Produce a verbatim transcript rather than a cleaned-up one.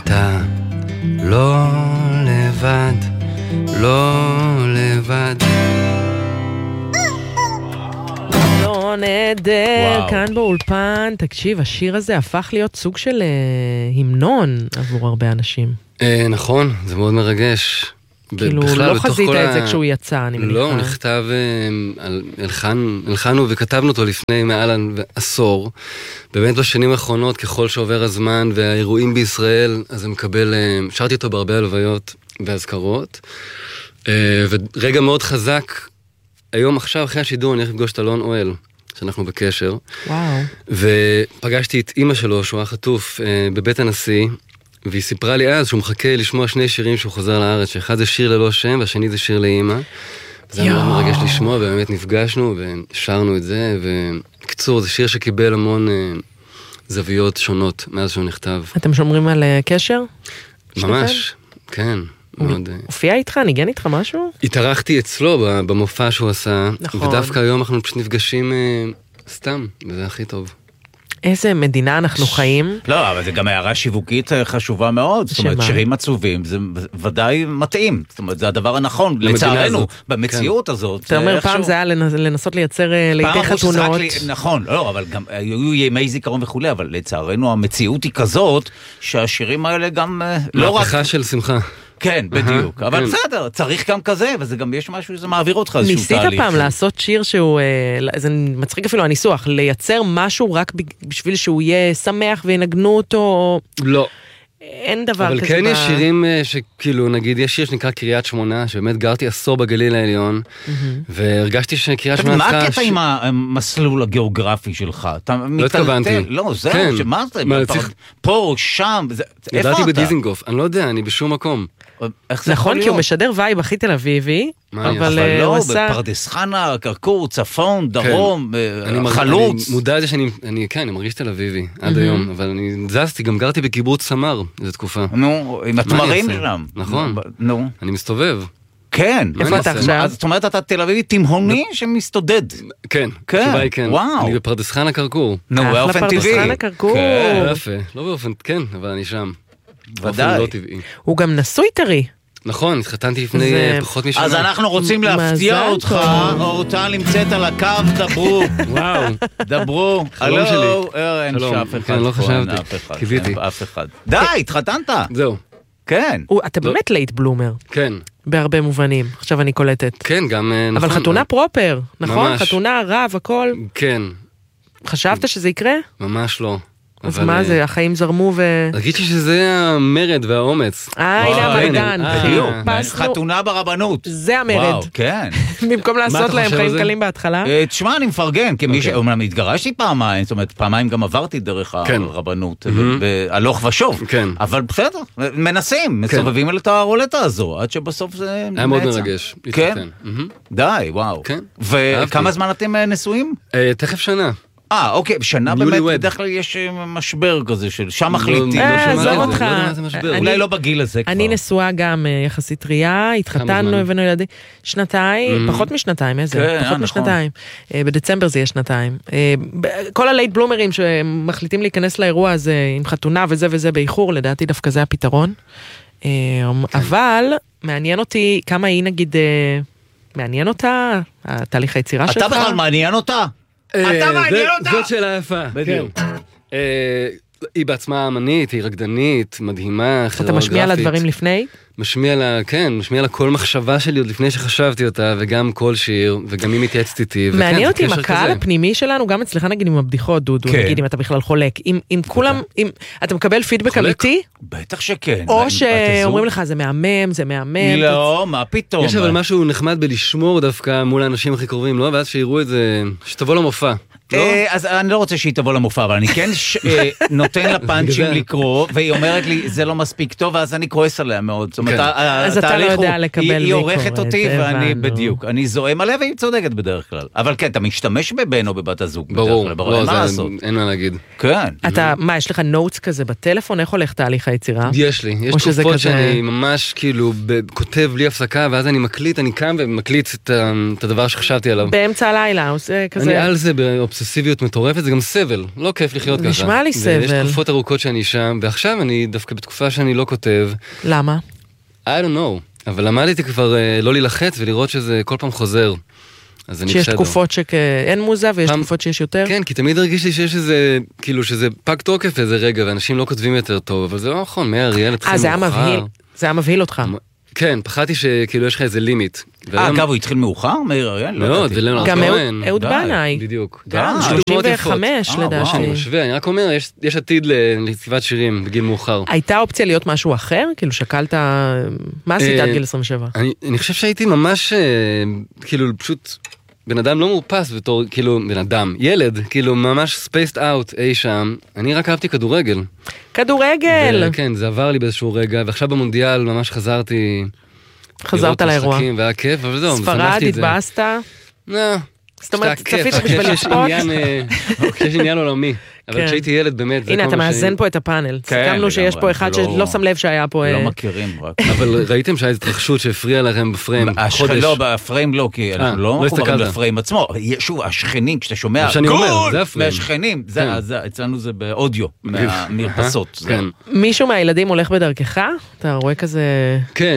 אתה לא לבד, לא לבד. לא נהדר, כאן באולפן. תקשיב, השיר הזה הפך להיות סוג של המנון עבור הרבה אנשים. נכון, זה מאוד מרגש. כאילו, לא חזית את זה כשהוא יצא, אני מניחה. לא, הוא נכתב, הלחנו וכתבנו אותו לפני מעל עשור. באמת בשנים האחרונות, ככל שעובר הזמן והאירועים בישראל, אז אני מקבל, שרתי אותו בהרבה הלוויות והזכרות. ורגע מאוד חזק, היום עכשיו אחרי השידור אני הולך לפגוש את אלון אוהל, שאנחנו בקשר. וואו. ופגשתי את אמא שלו, שהוא היה חטוף בבית הנשיא, והיא סיפרה לי אז שהוא מחכה לשמוע שני שירים שהוא חוזר לארץ, שאחד זה שיר ללא שם, והשני זה שיר לאמא. זה היה מאוד מרגש לשמוע, ובאמת נפגשנו ושרנו את זה, וקצור, זה שיר שקיבל המון זוויות שונות מאז שהוא נכתב. אתם שומרים על קשר? ממש, כן. הופיע איתך, ניגן איתך משהו? התארחתי אצלו במופע שהוא עשה, ודווקא היום אנחנו פשוט נפגשים סתם, וזה הכי טוב. איזה מדינה אנחנו חיים. לא, אבל זה גם הערה שיווקית חשובה מאוד. זאת אומרת, שירים עצובים, זה ודאי מתאים. זאת אומרת, זה הדבר הנכון, לצערנו, במציאות הזאת. אתה אומר, פעם זה היה לנסות לייצר לידי חתונות. נכון, לא, אבל גם היו ימי זיכרון וכו', אבל לצערנו המציאות היא כזאת, שהשירים האלה גם לא רק... מהפכה של שמחה. כן, בדיוק. אבל בסדר, צריך גם כזה, וזה גם יש משהו שזה מעביר אותך איזשהו תהליך. ניסית פעם לעשות שיר שהוא, זה מצחיק אפילו הניסוח, לייצר משהו רק בשביל שהוא יהיה שמח וינגנו אותו? לא. אין דבר כזה. אבל כן יש שירים שכאילו, נגיד, יש שיר שנקרא קריית שמונה, שבאמת גרתי עשור בגליל העליון, והרגשתי שקריית שמונה... מה הקטע עם המסלול הגיאוגרפי שלך? לא התכוונתי. לא, זהו, שמה זה? פה, שם, איפה אתה? ידעתי בדיזינגוף, אני לא יודע, אני בשום מקום. נכון, כי הוא משדר וייב הכי תל אביבי, אבל לא, בפרדס חנה, כרכור, צפון, דרום, חלוץ. אני מודע לזה שאני, כן, אני מרגיש תל אביבי עד היום, אבל אני זזתי, גם גרתי בקיבוץ סמר, איזו תקופה. נו, עם התמרים שם. נכון, אני מסתובב. כן. איפה אתה עכשיו? זאת אומרת, אתה תל אביבי תימהוני שמסתודד. כן, התשובה היא כן. אני בפרדס חנה כרכור. נו, באופן טבעי. פרדס חנה כרכור. יפה, לא באופן, כן, אבל אני שם. ודאי. הוא גם נשוי טרי. נכון, התחתנתי לפני פחות משנה. אז אנחנו רוצים להפתיע אותך, אורטל נמצאת על הקו, דברו. וואו. דברו. חלום שלי. אין שאף אחד. לא חשבתי, קיוויתי. אף אחד. די, התחתנת. זהו. כן. אתה באמת לייט בלומר. כן. בהרבה מובנים. עכשיו אני קולטת. כן, גם נכון. אבל חתונה פרופר, נכון? חתונה, רב, הכל. כן. חשבת שזה יקרה? ממש לא. אז מה זה, החיים זרמו ו... הרגישתי שזה המרד והאומץ. אה, הנה המרגן. חתונה ברבנות. זה המרד. כן. במקום לעשות להם חיים קלים בהתחלה. תשמע, אני מפרגן, כי מי שאומנם התגרשתי פעמיים, זאת אומרת, פעמיים גם עברתי דרך הרבנות, הלוך ושוב. אבל בסדר, מנסים, מסובבים את הרולטה הזו, עד שבסוף זה נעצה. היה מאוד מרגש. כן? די, וואו. וכמה זמן אתם נשואים? תכף שנה. אה, אוקיי, בשנה באמת, בדרך כלל יש משבר כזה של שם מחליטים. אה, עזוב אותך. אולי לא בגיל הזה כבר. אני נשואה גם יחסית טריה, התחתנו, הבאנו ילדים, שנתיים, פחות משנתיים, איזה? פחות משנתיים. בדצמבר זה יהיה שנתיים. כל הלייט בלומרים שמחליטים להיכנס לאירוע הזה עם חתונה וזה וזה באיחור, לדעתי דווקא זה הפתרון. אבל מעניין אותי כמה היא נגיד, מעניין אותה, התהליך היצירה שלך. אתה בכלל מעניין אותה? אתה מעניין אותה! זאת שאלה יפה. בדיוק. היא בעצמה אמנית, היא רקדנית, מדהימה, אתה משמיע לה דברים לפני? משמיע לה, כן, משמיע לה כל מחשבה שלי עוד לפני שחשבתי אותה, וגם כל שיר, וגם היא מתייעצת איתי. מעניין אותי עם הקהל הפנימי שלנו, גם אצלך נגיד עם הבדיחות, דודו, נגיד אם אתה בכלל חולק, אם כולם, אם אתה מקבל פידבק אמיתי? בטח שכן. או שאומרים לך, זה מהמם, זה מהמם. לא, מה פתאום? יש אבל משהו נחמד בלשמור דווקא מול האנשים הכי קרובים, לא? ואז שיראו את זה, שתבוא למופע. אז אני לא רוצה שהיא תבוא למופע, אבל אני כן נותן לה פאנצ'ים לקרוא, והיא אומרת לי, זה לא מספיק טוב, ואז אני כועס עליה מאוד. זאת אומרת, אז אתה לא יודע לקבל ביקורת. היא עורכת אותי, ואני בדיוק, אני זוהם עליה, והיא צודקת בדרך כלל. אבל כן, אתה משתמש בבן או בבת הזוג. ברור, אין מה להגיד. כן. אתה, מה, יש לך נוטס כזה בטלפון? איך הולך תהליך היצירה? יש לי, יש תקופות שאני ממש כאילו כותב בלי הפסקה, ואז אני מקליט, אני קם ומקליט את הדבר שחשבתי עליו. באמצע הלילה, כזה. אני על זה באובססיה אובססיביות מטורפת, זה גם סבל, לא כיף לחיות ככה. נשמע לי סבל. יש תקופות ארוכות שאני שם, ועכשיו אני דווקא בתקופה שאני לא כותב. למה? I don't know, אבל למדתי כבר לא להילחץ ולראות שזה כל פעם חוזר. אז אני בסדר. שיש תקופות שאין מוזה ויש תקופות שיש יותר? כן, כי תמיד הרגיש לי שיש איזה, כאילו שזה פג תוקף איזה רגע, ואנשים לא כותבים יותר טוב, אבל זה לא נכון, מאיר אריאל התחיל מאוחר. אה, זה היה מבהיל, זה היה מבהיל אותך. כן, פחדתי שכאילו יש לך איזה לימיט. אה, אגב, הוא התחיל מאוחר, מאיר אריאל? מאוד, ולאונרד כהן. גם אהוד בנאי. בדיוק. שלושים וחמש לדעתי. אני משווה, אני רק אומר, יש עתיד לכתיבת שירים בגיל מאוחר. הייתה אופציה להיות משהו אחר? כאילו שקלת, מה עשית עד גיל עשרים ושבע? אני חושב שהייתי ממש, כאילו פשוט בן אדם לא מאופס בתור, כאילו בן אדם, ילד, כאילו ממש spaced out אי שם. אני רק אהבתי כדורגל. כדורגל! כן, זה עבר לי באיזשהו רגע, ועכשיו במונדיאל ממש חזרתי... חזרת לאירוע. והיה כיף, אבל זהו, ספרד, התבאסת? לא. זאת אומרת, צפית בשביל לצפות? יש עניין עולמי. אבל כשהייתי ילד באמת... הנה, אתה מאזן פה את הפאנל. סיכמנו שיש פה אחד שלא שם לב שהיה פה... לא מכירים רק. אבל ראיתם שהיה התרחשות שהפריעה לכם בפריים חודש? לא, בפריים לא, כי אנחנו לא מחוברים לפריים עצמו. שוב, השכנים, כשאתה שומע גול מהשכנים, אצלנו זה באודיו, מהמרפסות. מישהו מהילדים הולך בדרכך? אתה רואה כזה... כן,